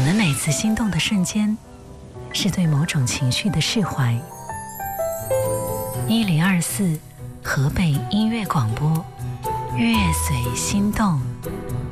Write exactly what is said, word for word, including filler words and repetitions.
们每次心动的瞬间，是对某种情绪的释怀。一零二四河北音乐广播，乐随心动。